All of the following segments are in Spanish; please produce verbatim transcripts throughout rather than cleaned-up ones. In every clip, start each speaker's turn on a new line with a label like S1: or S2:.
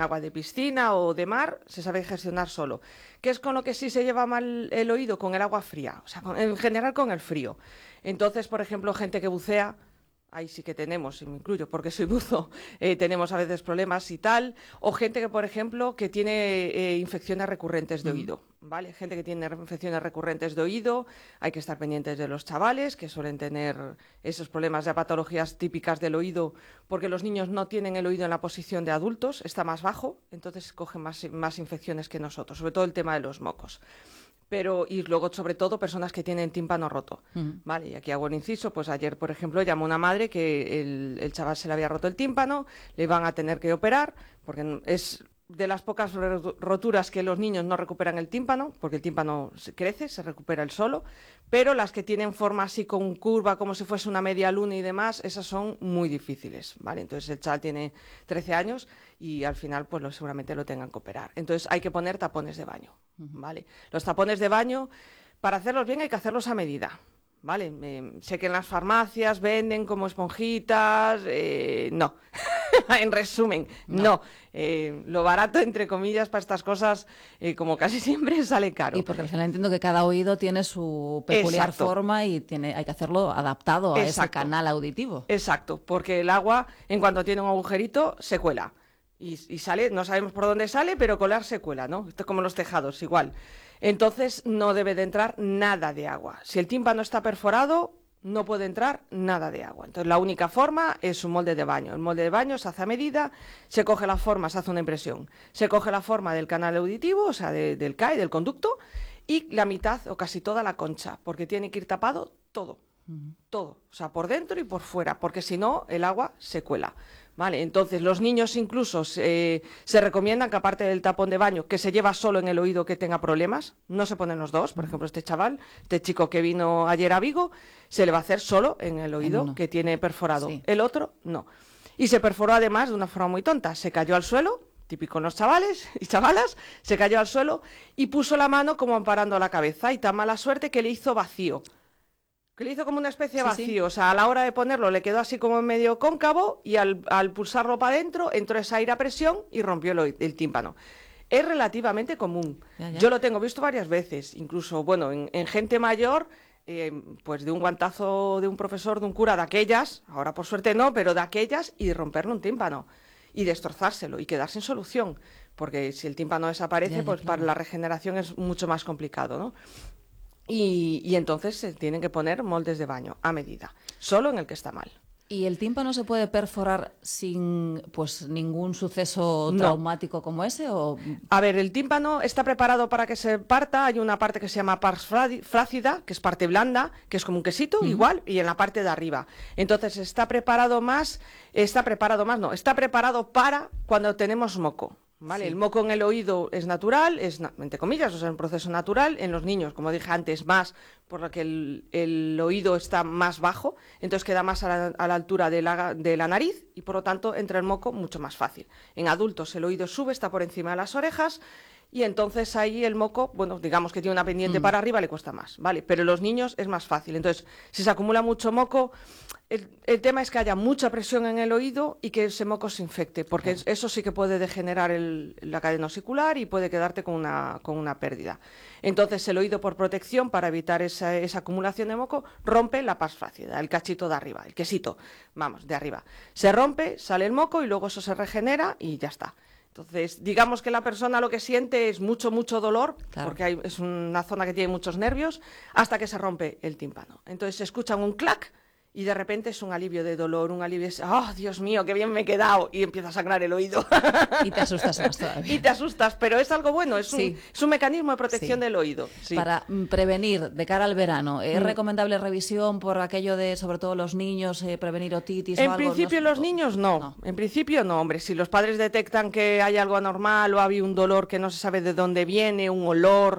S1: agua de piscina o de mar, se sabe gestionar solo. ¿Qué es con lo que sí se lleva mal el oído? Con el agua fría, o sea, con, en general con el frío. Entonces, por ejemplo, gente que bucea, ahí sí que tenemos, y me incluyo porque soy buzo, eh, tenemos a veces problemas y tal, o gente que, por ejemplo, que tiene eh, infecciones recurrentes de oído, ¿vale? Gente que tiene infecciones recurrentes de oído, hay que estar pendientes de los chavales que suelen tener esos problemas de patologías típicas del oído, porque los niños no tienen el oído en la posición de adultos, está más bajo, entonces cogen más, más infecciones que nosotros, sobre todo el tema de los mocos. Pero, y luego, sobre todo, personas que tienen tímpano roto, uh-huh. ¿vale? Y aquí hago el inciso, pues ayer, por ejemplo, llamó una madre que el, el chaval se le había roto el tímpano, le van a tener que operar, porque es de las pocas roturas que los niños no recuperan el tímpano, porque el tímpano crece, se recupera el solo, pero las que tienen forma así con curva, como si fuese una media luna y demás, esas son muy difíciles, ¿vale? Entonces el chaval tiene trece años y al final pues lo, seguramente lo tengan que operar. Entonces hay que poner tapones de baño, ¿vale? Los tapones de baño, para hacerlos bien hay que hacerlos a medida, ¿vale? Eh, sé que en las farmacias venden como esponjitas, eh, no. En resumen, no. no. Eh, lo barato, entre comillas, para estas cosas, eh, como casi siempre, sale caro.
S2: Y porque al final entiendo que cada oído tiene su peculiar Exacto. forma y tiene, hay que hacerlo adaptado a Exacto. ese canal auditivo.
S1: Exacto, porque el agua, en cuanto tiene un agujerito, se cuela. Y, y sale, no sabemos por dónde sale, pero colar se cuela, ¿no? Esto es como los tejados, igual. Entonces, no debe de entrar nada de agua. Si el tímpano está perforado, no puede entrar nada de agua. Entonces, la única forma es un molde de baño. El molde de baño se hace a medida, se coge la forma, se hace una impresión. Se coge la forma del canal auditivo, o sea, de, del C A I, del conducto, y la mitad o casi toda la concha, porque tiene que ir tapado todo, uh-huh. todo. O sea, por dentro y por fuera, porque si no, el agua se cuela. Vale, entonces los niños incluso eh, se recomiendan que aparte del tapón de baño que se lleva solo en el oído que tenga problemas, no se ponen los dos, por ejemplo este chaval, este chico que vino ayer a Vigo, se le va a hacer solo en el oído en que tiene perforado, sí. El otro no. Y se perforó además de una forma muy tonta, se cayó al suelo, típico en los chavales y chavalas, se cayó al suelo y puso la mano como amparando la cabeza y tan mala suerte que le hizo vacío. Que le hizo como una especie de vacío, sí, sí. O sea, a la hora de ponerlo le quedó así como medio cóncavo y al, al pulsarlo para adentro entró ese aire a presión y rompió el, el tímpano. Es relativamente común. Ya, ya. Yo lo tengo visto varias veces, incluso, bueno, en, en gente mayor, eh, pues de un guantazo de un profesor, de un cura, de aquellas, ahora por suerte no, pero de aquellas, y romperle un tímpano y destrozárselo y quedar sin solución, porque si el tímpano desaparece, ya, ya, pues claro. Para la regeneración es mucho más complicado, ¿no? Y, y entonces se tienen que poner moldes de baño a medida, solo en el que está mal.
S2: ¿Y el tímpano se puede perforar sin pues ningún suceso no. traumático como ese? O...
S1: A ver, el tímpano está preparado para que se parta. Hay una parte que se llama pars flácida, que es parte blanda, que es como un quesito, uh-huh. igual, y en la parte de arriba. Entonces está preparado más, está preparado más, no, está preparado para cuando tenemos moco. ¿Vale? Sí. El moco en el oído es natural, es, entre comillas, o sea, es un proceso natural. En los niños, como dije antes, más, por lo que el, el oído está más bajo, entonces queda más a la, a la altura de la, de la nariz y, por lo tanto, entra el moco mucho más fácil. En adultos el oído sube, está por encima de las orejas y entonces ahí el moco, bueno, digamos que tiene una pendiente mm. para arriba, le cuesta más, ¿vale? Pero en los niños es más fácil. Entonces, si se acumula mucho moco, el, el tema es que haya mucha presión en el oído y que ese moco se infecte, porque claro. eso sí que puede degenerar el, la cadena osicular y puede quedarte con una, con una pérdida. Entonces, el oído, por protección, para evitar esa, esa acumulación de moco, rompe la pars flácida, el cachito de arriba, el quesito, vamos, de arriba. Se rompe, sale el moco y luego eso se regenera y ya está. Entonces, digamos que la persona lo que siente es mucho, mucho dolor, claro. porque hay, es una zona que tiene muchos nervios, hasta que se rompe el tímpano. Entonces, se escucha un clac y de repente es un alivio de dolor, un alivio de, ¡oh, Dios mío, qué bien me he quedado! Y empieza a sangrar el oído.
S2: Y te asustas más todavía.
S1: Y te asustas, pero es algo bueno, es, sí. un, es un mecanismo de protección sí. del oído. Sí.
S2: Para prevenir de cara al verano, ¿es mm. recomendable revisión por aquello de, sobre todo los niños, eh, prevenir otitis
S1: en
S2: o algo?
S1: En principio
S2: no,
S1: los niños no. no, en principio no, hombre. Si los padres detectan que hay algo anormal o ha habido un dolor que no se sabe de dónde viene, un olor,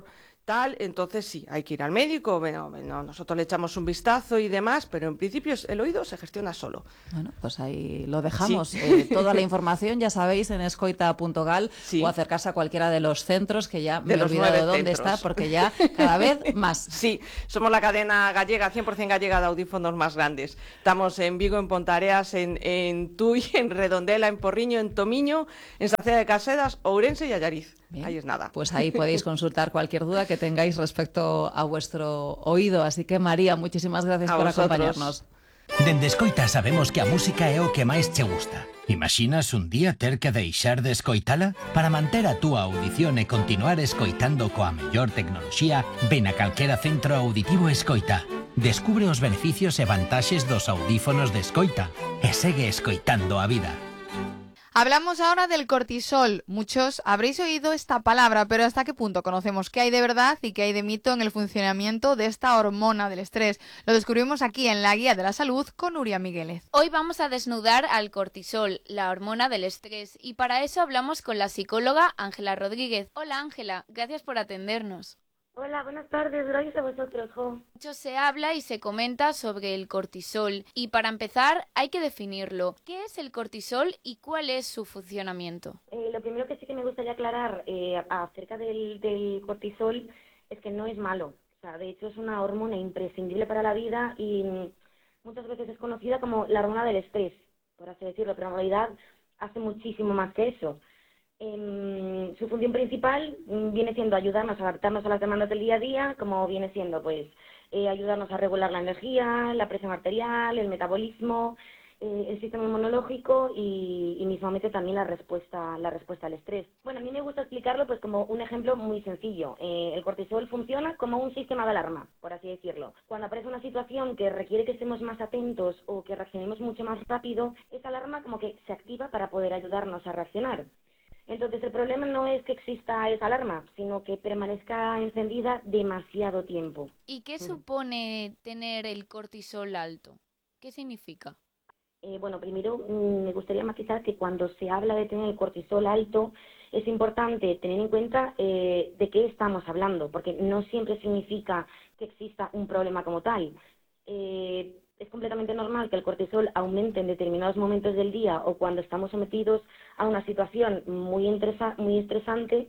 S1: tal, entonces sí, hay que ir al médico, bueno, bueno, nosotros le echamos un vistazo y demás, pero en principio el oído se gestiona solo.
S2: Bueno, pues ahí lo dejamos.
S1: Sí.
S2: Eh, toda la información, ya sabéis, en escoita punto gal
S1: sí.
S2: o acercarse a cualquiera de los centros, que ya me
S1: de
S2: he olvidado dónde
S1: centros.
S2: está, porque ya cada vez más.
S1: Sí, somos la cadena gallega, cien por ciento gallega de audífonos más grandes. Estamos en Vigo, en Pontareas, en, en Tui, en Redondela, en Porriño, en Tomiño, en Saceda de Casedas, Ourense y Allariz. Bien, ahí es nada.
S2: Pues ahí podéis consultar cualquier duda que tengáis respecto a vuestro oído. Así que, María, muchísimas gracias
S1: a
S2: por
S1: vosotros.
S2: acompañarnos.
S3: Dende Escoita sabemos que a música é o que máis che gusta. Imaginas un día ter que deixar de escoitala? Para manter a túa audición e continuar escoitando coa mellor tecnoloxía, ven a calquera centro auditivo Escoita. Descubre os beneficios e vantaxes dos audífonos de Escoita e segue escoitando a vida.
S4: Hablamos ahora del cortisol. Muchos habréis oído esta palabra, pero ¿hasta qué punto conocemos qué hay de verdad y qué hay de mito en el funcionamiento de esta hormona del estrés? Lo descubrimos aquí en la Guía de la Salud con Nuria Migueles.
S5: Hoy vamos a desnudar al cortisol, la hormona del estrés, y para eso hablamos con la psicóloga Ángela Rodríguez. Hola Ángela, gracias por atendernos.
S6: Hola, buenas tardes, gracias a vosotros, Jo.
S5: Mucho se habla y se comenta sobre el cortisol y para empezar hay que definirlo. ¿Qué es el cortisol y cuál es su funcionamiento?
S6: Eh, lo primero que sí que me gustaría aclarar eh, acerca del, del cortisol es que no es malo. O sea, de hecho es una hormona imprescindible para la vida y muchas veces es conocida como la hormona del estrés, por así decirlo, pero en realidad hace muchísimo más que eso. Eh, su función principal viene siendo ayudarnos a adaptarnos a las demandas del día a día, como viene siendo pues eh, ayudarnos a regular la energía, la presión arterial, el metabolismo, eh, el sistema inmunológico y, y mismamente también la respuesta la respuesta al estrés. Bueno, a mí me gusta explicarlo pues como un ejemplo muy sencillo. Eh, el cortisol funciona como un sistema de alarma, por así decirlo. Cuando aparece una situación que requiere que estemos más atentos o que reaccionemos mucho más rápido, esa alarma como que se activa para poder ayudarnos a reaccionar. Entonces, el problema no es que exista esa alarma, sino que permanezca encendida demasiado tiempo.
S5: ¿Y qué supone tener el cortisol alto? ¿Qué significa?
S6: Eh, bueno, primero mmm, me gustaría matizar que cuando se habla de tener el cortisol alto, es importante tener en cuenta eh, de qué estamos hablando, porque no siempre significa que exista un problema como tal. Eh, Es completamente normal que el cortisol aumente en determinados momentos del día o cuando estamos sometidos a una situación muy, estresa, muy estresante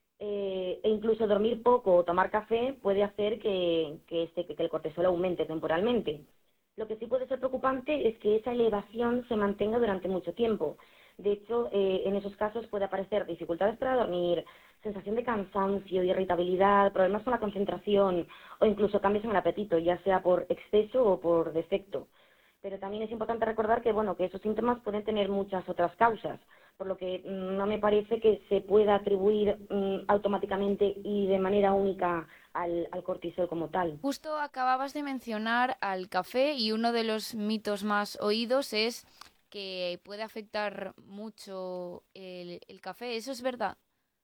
S6: eh, e incluso dormir poco o tomar café puede hacer que, que, este, que el cortisol aumente temporalmente. Lo que sí puede ser preocupante es que esa elevación se mantenga durante mucho tiempo. De hecho, eh, en esos casos puede aparecer dificultades para dormir, sensación de cansancio, irritabilidad, problemas con la concentración o incluso cambios en el apetito, ya sea por exceso o por defecto. Pero también es importante recordar que, bueno, que esos síntomas pueden tener muchas otras causas, por lo que mmm, no me parece que se pueda atribuir mmm, automáticamente y de manera única al, al cortisol como tal.
S5: Justo acababas de mencionar al café y uno de los mitos más oídos es que puede afectar mucho el, el café. ¿Eso es verdad?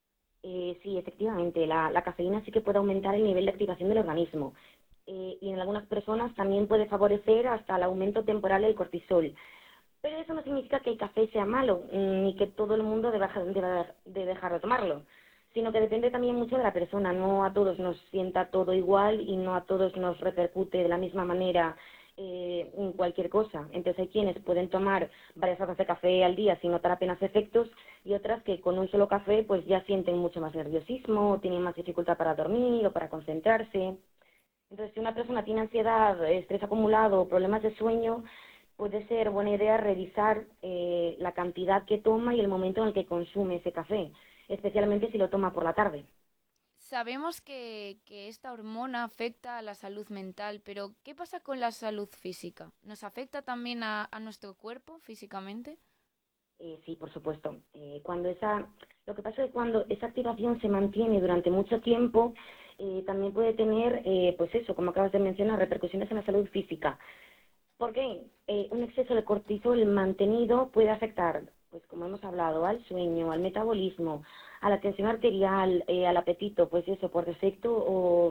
S6: Eh, sí, efectivamente, la, la cafeína sí que puede aumentar el nivel de activación del organismo eh, y en algunas personas también puede favorecer hasta el aumento temporal del cortisol. Pero eso no significa que el café sea malo ni que todo el mundo deba, deba de dejar de tomarlo, sino que depende también mucho de la persona. No a todos nos sienta todo igual y no a todos nos repercute de la misma manera Eh, cualquier cosa. Entonces hay quienes pueden tomar varias tazas de café al día sin notar apenas efectos y otras que con un solo café pues ya sienten mucho más nerviosismo, tienen más dificultad para dormir o para concentrarse. Entonces si una persona tiene ansiedad, estrés acumulado o problemas de sueño, puede ser buena idea revisar eh, la cantidad que toma y el momento en el que consume ese café, especialmente si lo toma por la tarde.
S5: Sabemos que, que esta hormona afecta a la salud mental, pero ¿qué pasa con la salud física? ¿Nos afecta también a, a nuestro cuerpo físicamente?
S6: Eh, sí, por supuesto. Eh, cuando esa, lo que pasa es que cuando esa activación se mantiene durante mucho tiempo, eh, también puede tener, eh, pues eso, como acabas de mencionar, repercusiones en la salud física. ¿Por qué? Eh, un exceso de cortisol mantenido puede afectar, pues como hemos hablado, al sueño, al metabolismo, a la tensión arterial, eh, al apetito, pues eso, por defecto o,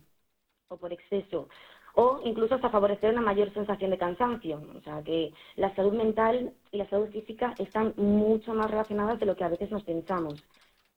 S6: o por exceso, o incluso hasta favorecer una mayor sensación de cansancio. O sea, que la salud mental y la salud física están mucho más relacionadas de lo que a veces nos pensamos.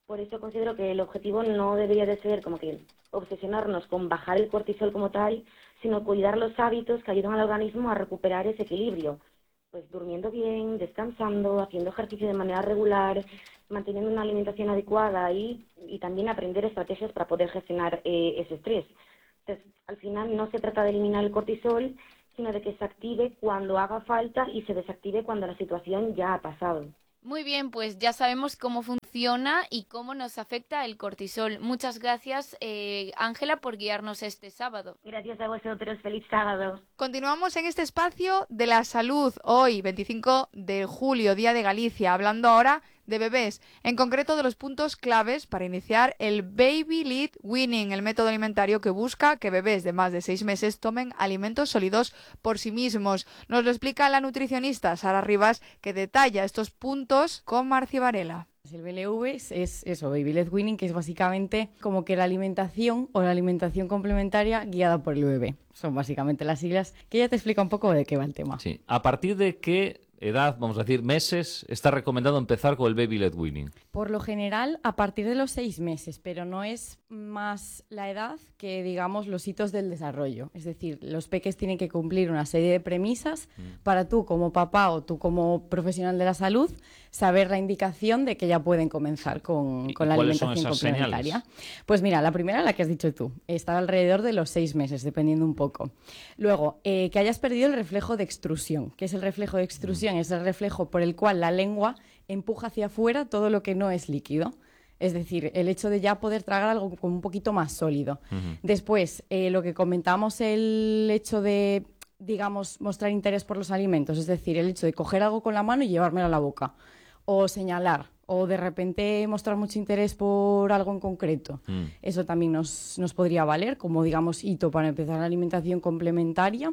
S6: Por eso considero que el objetivo no debería de ser como que obsesionarnos con bajar el cortisol como tal, sino cuidar los hábitos que ayudan al organismo a recuperar ese equilibrio. Pues durmiendo bien, descansando, haciendo ejercicio de manera regular, manteniendo una alimentación adecuada y, y también aprender estrategias para poder gestionar eh, ese estrés. Entonces, al final no se trata de eliminar el cortisol, sino de que se active cuando haga falta y se desactive cuando la situación ya ha pasado.
S5: Muy bien, pues ya sabemos cómo funciona y cómo nos afecta el cortisol. Muchas gracias, eh, Ángela, por guiarnos este sábado.
S6: Gracias a vosotros, feliz sábado.
S4: Continuamos en este espacio de la salud, hoy, veinticinco de julio, Día de Galicia, hablando ahora de bebés, en concreto de los puntos claves para iniciar el Baby Led Weaning, el método alimentario que busca que bebés de más de seis meses tomen alimentos sólidos por sí mismos. Nos lo explica la nutricionista Sara Rivas, que detalla estos puntos con Marci Varela.
S7: El B L V es, es eso, Baby Led Weaning, que es básicamente como que la alimentación o la alimentación complementaria guiada por el bebé. Son básicamente las siglas, que ya te explica un poco de qué va el tema.
S8: Sí. ¿A partir de qué edad, vamos a decir, meses, está recomendado empezar con el Baby Led Weaning?
S7: Por lo general, a partir de los seis meses, pero no es más la edad que, digamos, los hitos del desarrollo. Es decir, los peques tienen que cumplir una serie de premisas mm. para tú como papá o tú como profesional de la salud saber la indicación de que ya pueden comenzar con, con la alimentación complementaria. Señales? Pues mira, la primera, la que has dicho tú, está alrededor de los seis meses, dependiendo un poco. Luego, eh, que hayas perdido el reflejo de extrusión. ¿Qué es el reflejo de extrusión? Mm. Es el reflejo por el cual la lengua empuja hacia afuera todo lo que no es líquido. Es decir, el hecho de ya poder tragar algo como un poquito más sólido. Uh-huh. Después, eh, lo que comentamos, el hecho de, digamos, mostrar interés por los alimentos. Es decir, el hecho de coger algo con la mano y llevármelo a la boca. O señalar. O de repente mostrar mucho interés por algo en concreto. Mm. Eso también nos, nos podría valer como, digamos, hito para empezar la alimentación complementaria.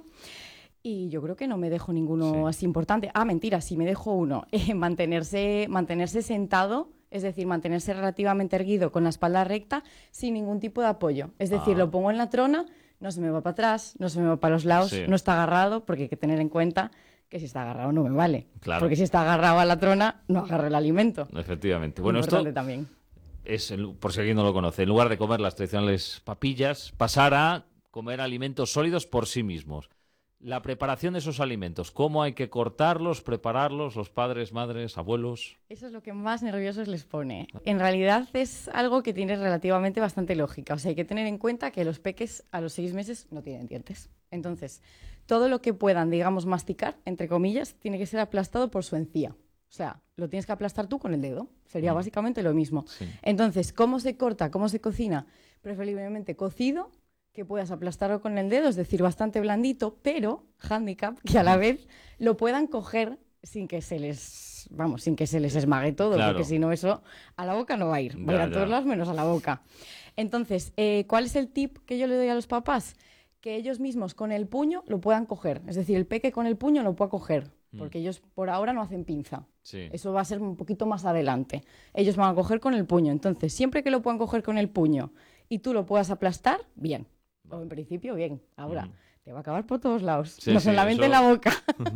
S7: Y yo creo que no me dejo ninguno sí. así importante. Ah, mentira, sí me dejo uno. Eh, mantenerse, mantenerse sentado, es decir, mantenerse relativamente erguido con la espalda recta sin ningún tipo de apoyo. Es decir, ah. lo pongo en la trona, no se me va para atrás, no se me va para los lados, sí. no está agarrado, porque hay que tener en cuenta que si está agarrado no me vale. Claro. Porque si está agarrado a la trona, no agarro el alimento.
S8: Efectivamente. Bueno,
S7: importante
S8: esto
S7: también.
S8: Es, por si alguien no lo conoce, en lugar de comer las tradicionales papillas, pasar a comer alimentos sólidos por sí mismos. La preparación de esos alimentos, ¿cómo hay que cortarlos, prepararlos, los padres, madres, abuelos?
S7: Eso es lo que más nerviosos les pone. En realidad es algo que tiene relativamente bastante lógica. O sea, hay que tener en cuenta que los peques a los seis meses no tienen dientes. Entonces, todo lo que puedan, digamos, masticar, entre comillas, tiene que ser aplastado por su encía. O sea, lo tienes que aplastar tú con el dedo. Sería mm. básicamente lo mismo. Sí. Entonces, ¿cómo se corta? ¿Cómo se cocina? Preferiblemente cocido, que puedas aplastarlo con el dedo, es decir, bastante blandito, pero, hándicap, que a la vez lo puedan coger sin que se les, vamos, sin que se les esmague todo, claro. porque si no eso a la boca no va a ir, va a ir a todos lados menos a la boca. Entonces, eh, ¿cuál es el tip que yo le doy a los papás? Que ellos mismos con el puño lo puedan coger, es decir, el peque con el puño lo pueda coger, porque mm. ellos por ahora no hacen pinza. Sí. Eso va a ser un poquito más adelante. Ellos van a coger con el puño, entonces, siempre que lo puedan coger con el puño y tú lo puedas aplastar, bien. O en principio, bien. Ahora, mm. te va a acabar por todos lados. Sí, no sí, solamente eso... en la boca.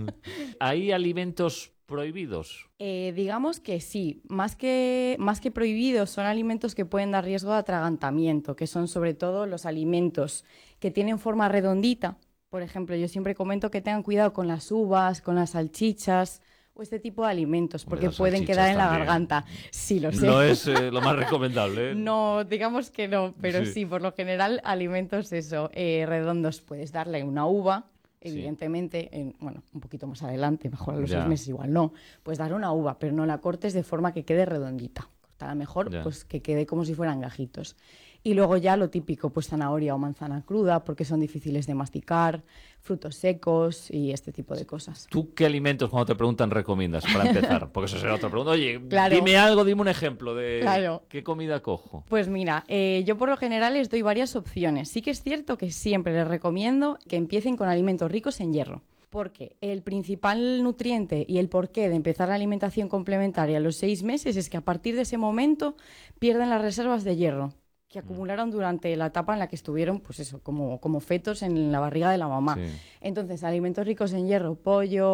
S8: ¿Hay alimentos prohibidos?
S7: Eh, digamos que sí. Más que, más que prohibidos, son alimentos que pueden dar riesgo de atragantamiento, que son sobre todo los alimentos que tienen forma redondita. Por ejemplo, yo siempre comento que tengan cuidado con las uvas, con las salchichas o este tipo de alimentos, porque Hombre, pueden quedar en la también. garganta. Sí, lo sé.
S8: No es eh, lo más recomendable. ¿eh?
S7: No, digamos que no, pero sí, sí por lo general, alimentos eso, eh, redondos. Puedes darle una uva, evidentemente, sí. en, bueno, un poquito más adelante, mejor a los ya. seis meses igual no. Puedes dar una uva, pero no la cortes de forma que quede redondita. Cortarla mejor, ya. pues que quede como si fueran gajitos. Y luego ya lo típico, pues zanahoria o manzana cruda, porque son difíciles de masticar, frutos secos y este tipo de cosas.
S8: ¿Tú qué alimentos, cuando te preguntan, recomiendas para empezar? Porque eso será otra pregunta. Oye, claro. dime algo, dime un ejemplo de claro. qué comida cojo.
S7: Pues mira, eh, yo por lo general les doy varias opciones. Sí que es cierto que siempre les recomiendo que empiecen con alimentos ricos en hierro. Porque el principal nutriente y el porqué de empezar la alimentación complementaria a los seis meses es que a partir de ese momento pierden las reservas de hierro que acumularon durante la etapa en la que estuvieron, pues eso, como, como fetos en la barriga de la mamá. Sí. Entonces, alimentos ricos en hierro, pollo,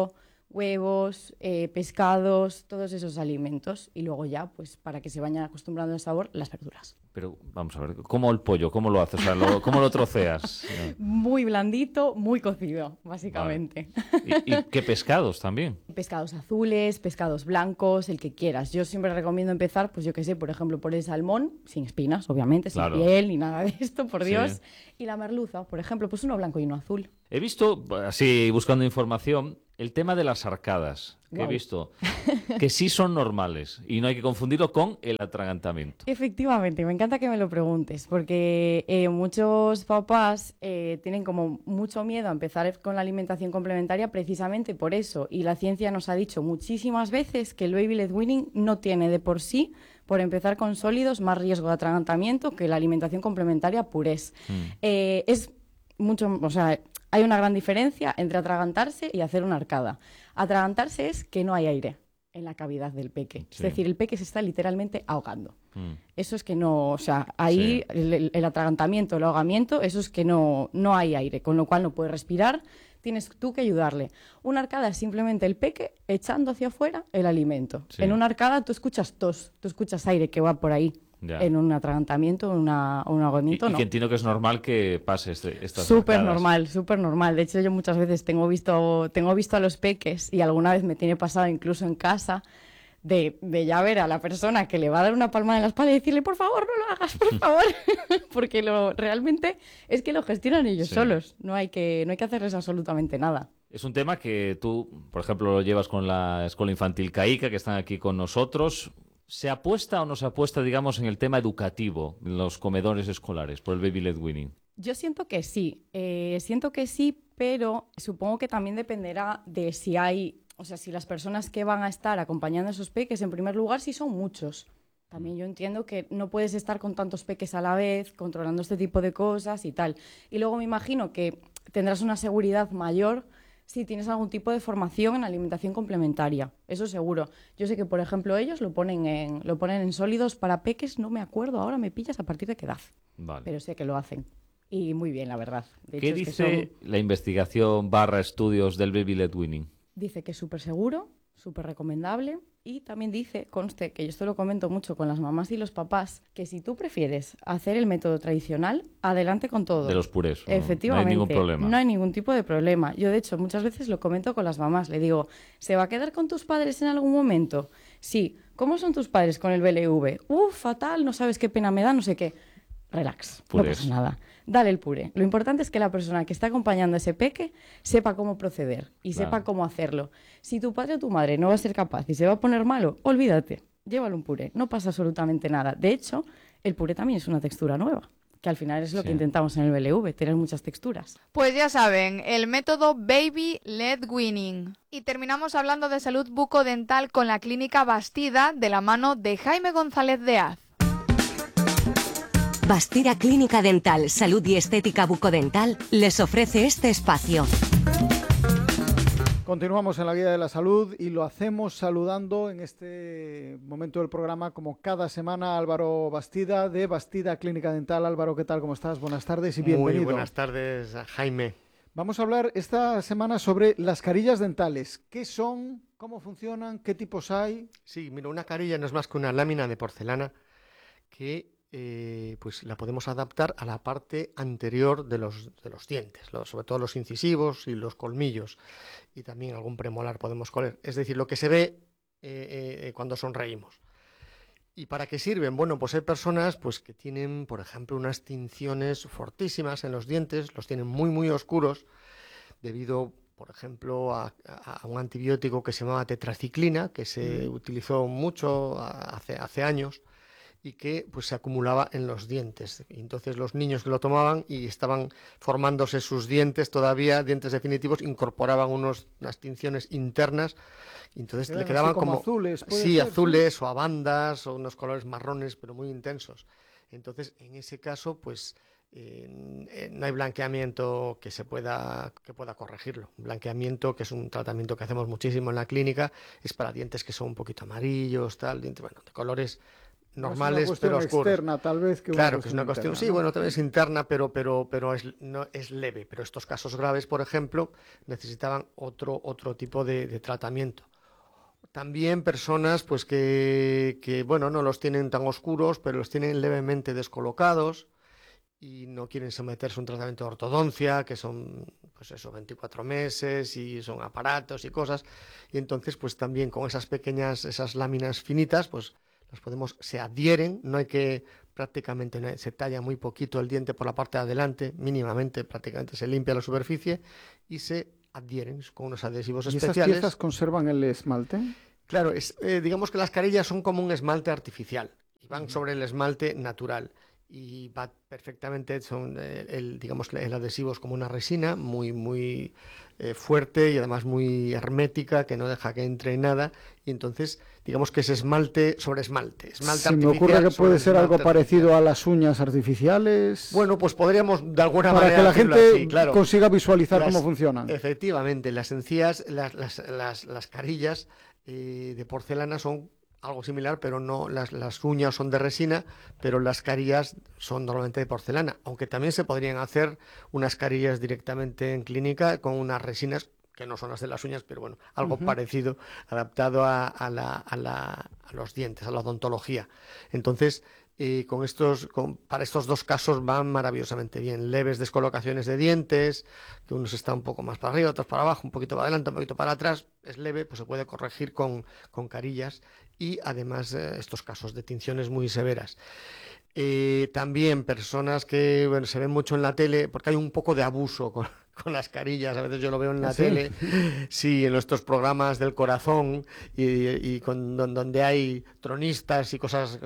S7: huevos, eh, pescados, todos esos alimentos. Y luego ya, pues para que se vayan acostumbrando al sabor, las verduras.
S8: Pero vamos a ver, ¿cómo el pollo? ¿Cómo lo haces? O sea, lo, ¿cómo lo troceas?
S7: Muy blandito, muy cocido, básicamente.
S8: Vale. ¿Y, ¿Y qué pescados también?
S7: Pescados azules, pescados blancos, el que quieras. Yo siempre recomiendo empezar, pues yo qué sé, por ejemplo, por el salmón, sin espinas, obviamente,
S8: Claro.
S7: sin piel ni nada de esto, por
S8: Sí.
S7: Dios. Y la merluza, por ejemplo, pues uno blanco y uno azul.
S8: He visto, así buscando información, el tema de las arcadas, que
S7: Guau.
S8: he visto que sí son normales y no hay que confundirlo con el atragantamiento.
S7: Efectivamente, me encanta que me lo preguntes, porque eh, muchos papás eh, tienen como mucho miedo a empezar con la alimentación complementaria precisamente por eso. Y la ciencia nos ha dicho muchísimas veces que el baby led weaning no tiene de por sí, por empezar con sólidos, más riesgo de atragantamiento que la alimentación complementaria purés.
S8: Mm.
S7: Eh, es mucho, o sea, hay una gran diferencia entre atragantarse y hacer una arcada. Atragantarse es que no hay aire en la cavidad del peque.
S8: Sí.
S7: Es decir, el peque se está literalmente ahogando.
S8: Mm.
S7: Eso es que no, o sea, ahí
S8: Sí.
S7: el, el- el atragantamiento, el ahogamiento, eso es que no, no hay aire, con lo cual no puede respirar, tienes tú que ayudarle. Una arcada es simplemente el peque echando hacia afuera el alimento.
S8: Sí.
S7: En una arcada tú escuchas tos, tú escuchas aire que va por ahí.
S8: Ya.
S7: En un atragantamiento, una, un
S8: Y,
S7: ahogamiento,
S8: y
S7: no.
S8: que entiendo que es normal que pase este, estas
S7: Súper
S8: arcadas.
S7: normal, súper normal. De hecho, yo muchas veces tengo visto, tengo visto a los peques y alguna vez me tiene pasado incluso en casa de, de ya ver a la persona que le va a dar una palmada en la espalda y decirle, por favor, no lo hagas, por favor. Porque lo, realmente es que lo gestionan ellos
S8: Sí.
S7: solos. No hay que, no hay que hacerles absolutamente nada.
S8: Es un tema que tú, por ejemplo, lo llevas con la Escuela Infantil Caica, que están aquí con nosotros. ¿Se apuesta o no se apuesta, digamos, en el tema educativo, en los comedores escolares, por el baby led weaning?
S7: Yo siento que sí, eh, siento que sí, pero supongo que también dependerá de si hay, o sea, si las personas que van a estar acompañando a esos peques, en primer lugar, si son muchos. También yo entiendo que no puedes estar con tantos peques a la vez, controlando este tipo de cosas y tal. Y luego me imagino que tendrás una seguridad mayor si tienes algún tipo de formación en alimentación complementaria, eso seguro. Yo sé que, por ejemplo, ellos lo ponen en, lo ponen en sólidos para peques, no me acuerdo, ahora me pillas a partir de qué edad,
S8: Vale.
S7: pero sé que lo hacen. Y muy bien, la verdad. De
S8: ¿Qué
S7: hecho, es que
S8: dice
S7: son-
S8: la investigación barra estudios del baby led weaning?
S7: dice que es súper seguro, súper recomendable y también dice, conste, que yo esto lo comento mucho con las mamás y los papás, que si tú prefieres hacer el método tradicional, adelante con todo.
S8: De los purés. ¿no?
S7: Efectivamente.
S8: No hay ningún problema.
S7: No hay ningún tipo de problema. Yo, de hecho, muchas veces lo comento con las mamás. Le digo, ¿se va a quedar con tus padres en algún momento? Sí. ¿Cómo son tus padres con el B L V? Uf, fatal, no sabes qué pena me da, no sé qué. Relax,
S8: Purés.
S7: no pasa nada. Dale el puré. Lo importante es que la persona que está acompañando a ese peque sepa cómo proceder y
S8: Claro.
S7: sepa cómo hacerlo. Si tu padre o tu madre no va a ser capaz y se va a poner malo, olvídate, llévalo un puré, no pasa absolutamente nada. De hecho, el puré también es una textura nueva, que al final es lo
S8: Sí.
S7: que intentamos en el B L V, tener muchas texturas.
S4: Pues ya saben, el método Baby Led Weaning. Y terminamos hablando de salud bucodental con la clínica Bastida de la mano de Jaime González de Az.
S9: Bastida Clínica Dental, Salud y Estética Bucodental les ofrece este espacio.
S10: Continuamos en la Guía de la Salud y lo hacemos saludando en este momento del programa, como cada semana, a Álvaro Bastida de Bastida Clínica Dental. Álvaro, ¿qué tal? ¿Cómo estás? Buenas tardes y bienvenido.
S11: Muy buenas tardes, Jaime.
S10: Vamos a hablar esta semana sobre las carillas dentales. ¿Qué son? ¿Cómo funcionan? ¿Qué tipos hay?
S11: Sí, mira, una carilla no es más que una lámina de porcelana que eh, pues la podemos adaptar a la parte anterior de los, de los dientes, los- sobre todo los incisivos y los colmillos, y también algún premolar podemos coler. Es decir, lo que se ve eh, eh, cuando sonreímos. ¿Y para qué sirven? Bueno, pues hay personas pues, que tienen, por ejemplo, unas tinciones fortísimas en los dientes, los tienen muy, muy oscuros, debido, por ejemplo, a, a- a un antibiótico que se llamaba tetraciclina, que se utilizó mucho a- hace, hace años, y que pues se acumulaba en los dientes. Y entonces los niños que lo tomaban y estaban formándose sus dientes todavía, dientes definitivos, incorporaban unos, unas tinciones internas, y entonces
S10: Quedan
S11: le
S10: así
S11: quedaban
S10: como
S11: como,
S10: azules, ¿puede
S11: sí,
S10: ser?
S11: azules o a bandas o unos colores marrones, pero muy intensos. Entonces, en ese caso, pues eh, eh, no hay blanqueamiento que se pueda que pueda corregirlo. Blanqueamiento, que es un tratamiento que hacemos muchísimo en la clínica, es para dientes que son un poquito amarillos, tal, dientes, bueno, de colores normales,
S10: es una
S11: pero
S10: cuestión
S11: oscuros.
S10: externa, tal vez, que
S11: claro,
S10: una
S11: que es una cuestión,
S10: interna,
S11: sí,
S10: ¿no?
S11: bueno, también es interna, pero, pero, pero es, no, es leve. Pero estos casos graves, por ejemplo, necesitaban otro, otro tipo de, de tratamiento. También personas pues que, que, bueno, no los tienen tan oscuros, pero los tienen levemente descolocados y no quieren someterse a un tratamiento de ortodoncia, que son, pues eso, veinticuatro meses y son aparatos y cosas. Y entonces, pues también con esas pequeñas, esas láminas finitas, pues las podemos, se adhieren, no hay que, prácticamente no hay, se talla muy poquito el diente por la parte de adelante, mínimamente, prácticamente se limpia la superficie y se adhieren con unos adhesivos
S10: ¿Y
S11: especiales.
S10: esas piezas conservan el esmalte?
S11: Claro, es, eh, digamos que las carillas son como un esmalte artificial y van uh-huh. sobre el esmalte natural y va perfectamente, son eh, el, digamos, el adhesivo es como una resina muy, muy eh, fuerte y además muy hermética, que no deja que entre nada, y entonces digamos que es esmalte sobre esmalte. esmalte
S10: Se me ocurre que puede ser algo parecido a las uñas artificiales.
S11: Bueno, pues podríamos de alguna
S10: para
S11: manera
S10: que la gente
S11: así, claro.
S10: consiga visualizar
S11: las,
S10: cómo funcionan.
S11: Efectivamente, las encías, las, las, las, las carillas eh, de porcelana son algo similar, pero no, las, las uñas son de resina, pero las carillas son normalmente de porcelana, aunque también se podrían hacer unas carillas directamente en clínica con unas resinas que no son las de las uñas, pero bueno, algo uh-huh. parecido, adaptado a, a, la, a, la, a los dientes, a la odontología. Entonces, eh, con estos, con, para estos dos casos van maravillosamente bien. Leves descolocaciones de dientes, que unos están un poco más para arriba, otros para abajo, un poquito para adelante, un poquito para atrás, es leve, pues se puede corregir con, con carillas. Y además eh, estos casos de tinciones muy severas. Eh, también personas que bueno, se ven mucho en la tele, porque hay un poco de abuso con, con las carillas, a veces yo lo veo en la
S10: ¿Sí?
S11: tele, sí, en nuestros programas del corazón y, y con, donde hay tronistas y cosas,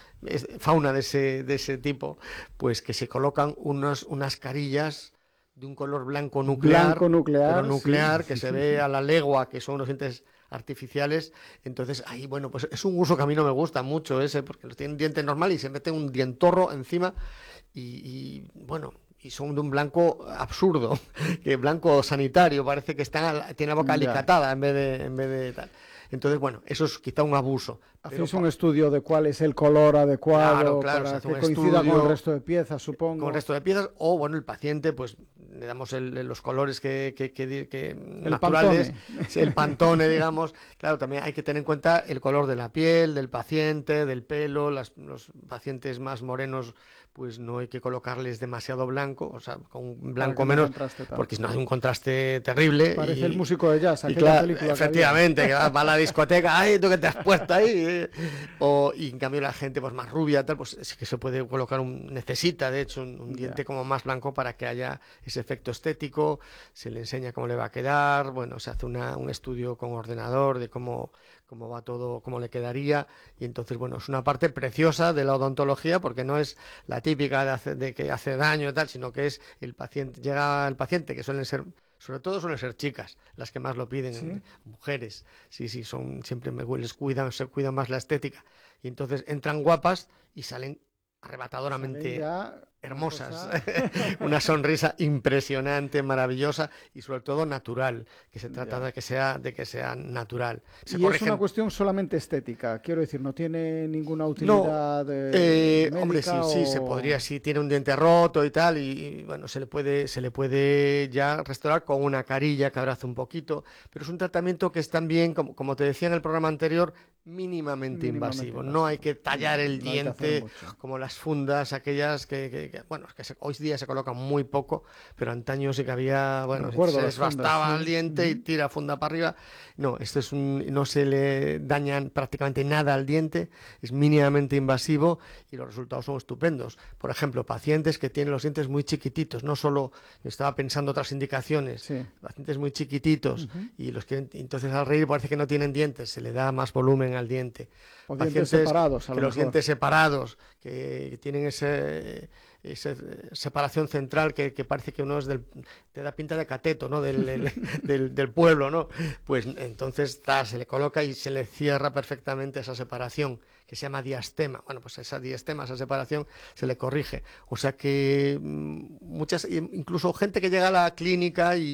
S11: fauna de ese, de ese tipo, pues que se colocan unos, unas carillas de un color blanco nuclear,
S10: blanco nuclear,
S11: pero nuclear,
S10: sí.
S11: que se ve a la legua, que son unos dientes artificiales. Entonces ahí, bueno, pues es un uso que a mí no me gusta mucho ese, porque los tienen diente normal y se mete un dientorro encima y, y bueno, y son de un blanco absurdo, que blanco sanitario, parece que está, tiene la boca alicatada en vez de, en vez de tal. Entonces, bueno, eso es quizá un abuso.
S10: Hacéis un estudio de cuál es el color adecuado
S11: claro, claro,
S10: para
S11: que
S10: coincida con el resto de piezas, supongo.
S11: Con el resto de piezas, o bueno, el paciente, pues le damos el, los colores que, que, que, que
S10: el
S11: naturales,
S10: pantone.
S11: el pantone, digamos. Claro, también hay que tener en cuenta el color de la piel, del paciente, del pelo. Las, los pacientes más morenos, pues no hay que colocarles demasiado blanco, o sea, con un blanco menos, porque no hay un contraste terrible.
S10: Parece
S11: y,
S10: el músico de jazz,
S11: y
S10: aquella
S11: claro,
S10: película.
S11: efectivamente, que, que va a la discoteca, ¡ay, tú que te has puesto ahí! O, y en cambio la gente pues más rubia, tal, pues sí que se puede colocar, un necesita de hecho un, un diente yeah. como más blanco para que haya ese efecto estético, se le enseña cómo le va a quedar, bueno, se hace una, un estudio con ordenador de cómo, cómo va todo, cómo le quedaría, y entonces, bueno, es una parte preciosa de la odontología, porque no es la típica de, hace, de que hace daño y tal, sino que es el paciente, llega el paciente, que suelen ser, sobre todo suelen ser chicas las que más lo piden, ¿sí? Mujeres, sí, sí, son, siempre me, les cuidan, se cuidan más la estética, y entonces entran guapas y salen arrebatadoramente hermosas, una, una sonrisa impresionante, maravillosa y sobre todo natural, que se trata de que sea de que sea natural. Se
S10: y
S11: corrigen...
S10: es una cuestión solamente estética, quiero decir, no tiene ninguna utilidad.
S11: No,
S10: eh,
S11: eh, hombre, sí,
S10: o...
S11: sí, se podría, sí, tiene un diente roto y tal, y, y bueno, se le puede se le puede ya restaurar con una carilla que abraza un poquito, pero es un tratamiento que es también, como, como te decía en el programa anterior, mínimamente, mínimamente invasivo. invasivo. No hay que tallar el no diente como las fundas aquellas que, que, que bueno, que se, hoy día se colocan muy poco, pero antaño sí que había, bueno, se desbastaba el diente y tira funda para arriba. No, esto es un, no se le dañan prácticamente nada al diente, es mínimamente invasivo y los resultados son estupendos. Por ejemplo, pacientes que tienen los dientes muy chiquititos, no solo, estaba pensando otras indicaciones, sí. Pacientes muy chiquititos uh-huh. y los que entonces al reír parece que no tienen dientes, se le da más volumen al diente.
S10: O dientes separados, a
S11: que
S10: lo
S11: los
S10: mejor.
S11: dientes separados, que tienen ese, esa separación central que, que parece que uno es del, te da pinta de cateto, ¿no? Del, del, del, del pueblo, ¿no? Pues entonces ta, se le coloca y se le cierra perfectamente esa separación, que se llama diastema. Bueno, pues esa diastema, esa separación, se le corrige. O sea que muchas, incluso gente que llega a la clínica y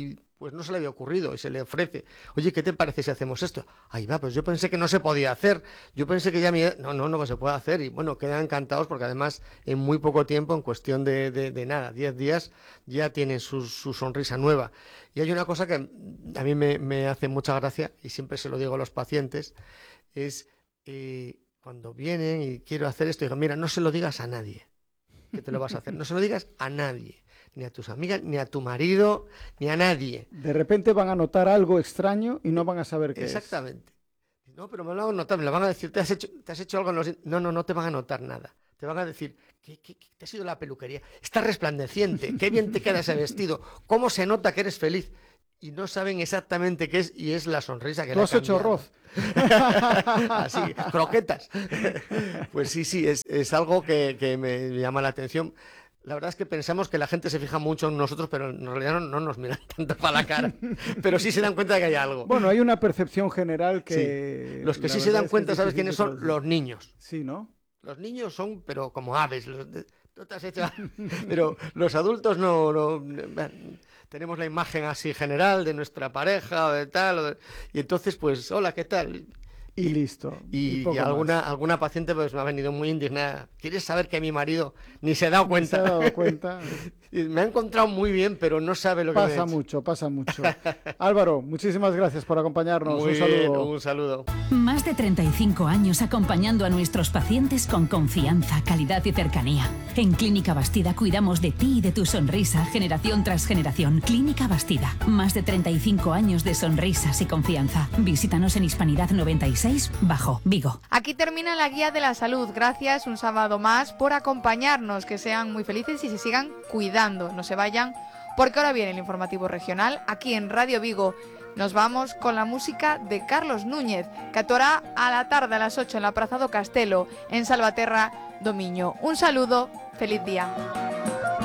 S11: pues no se le había ocurrido y se le ofrece, oye, ¿qué te parece si hacemos esto? Ahí va, pues yo pensé que no se podía hacer, yo pensé que ya mi... no, no, no se puede hacer, y bueno, quedan encantados porque además en muy poco tiempo, en cuestión de, de, de nada, diez días, ya tienen su, su sonrisa nueva. Y hay una cosa que a mí me, me hace mucha gracia, y siempre se lo digo a los pacientes, es eh, cuando vienen y quiero hacer esto, digo, mira, no se lo digas a nadie que te lo vas a hacer, no se lo digas a nadie. Ni a tus amigas, ni a tu marido, ni a nadie.
S10: De repente van a notar algo extraño y no van a saber qué
S11: Exactamente. Es. No, pero me lo van a notar, me lo van a decir, ¿te has hecho, te has hecho algo? No, no, no te van a notar nada. Te van a decir, ¿qué, qué, qué te ha sido la peluquería? Está resplandeciente, qué bien te queda ese vestido, cómo se nota que eres feliz. Y no saben exactamente qué es, y es la sonrisa que
S10: ¿Tú
S11: le ha
S10: has hecho arroz?
S11: Así, croquetas. Pues sí, sí, es, es algo que, que me llama la atención. La verdad es que pensamos que la gente se fija mucho en nosotros, pero en realidad no, no nos miran tanto para la cara. Pero sí se dan cuenta de que hay algo.
S10: Bueno, hay una percepción general que...
S11: Sí. Los que sí se dan cuenta, ¿sabes quiénes son? Los niños.
S10: Sí, ¿no?
S11: Los niños son, pero como aves. Los de... ¿Tú te has hecho? Pero los adultos no... no... Tenemos la imagen así general de nuestra pareja o de tal. O de... Y entonces, pues, hola, ¿qué tal?
S10: Y listo.
S11: Y, y, y alguna, alguna paciente pues me ha venido muy indignada. ¿Quieres saber que mi marido ni se ha dado cuenta?
S10: Ni se ha dado cuenta.
S11: Me ha encontrado muy bien, pero no sabe lo que
S10: pasa
S11: me ha hecho.
S10: Pasa mucho, pasa mucho. Álvaro, muchísimas gracias por acompañarnos.
S11: Muy
S10: un saludo.
S11: Bien, un saludo.
S12: Más de treinta y cinco años acompañando a nuestros pacientes con confianza, calidad y cercanía. En Clínica Bastida cuidamos de ti y de tu sonrisa, generación tras generación. Clínica Bastida, más de treinta y cinco años de sonrisas y confianza. Visítanos en Hispanidad noventa y seis, Bajo, Vigo.
S4: Aquí termina la guía de la salud. Gracias un sábado más por acompañarnos. Que sean muy felices y se sigan cuidando. No se vayan, porque ahora viene el informativo regional aquí en Radio Vigo. Nos vamos con la música de Carlos Núñez, que actuará a la tarde a las ocho en la Praza do Castelo, en Salvaterra do Miño. Un saludo, feliz día.